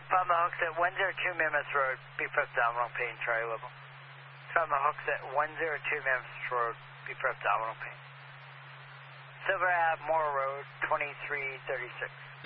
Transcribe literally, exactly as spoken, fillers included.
Found the hooks at one oh two Mammoth Road, Beef Abdominal Pain, Tri-Level. Found the hooks at one oh two Mammoth Road, Beef Abdominal Pain. Silver Ave, Moore Road, twenty-three thirty-six.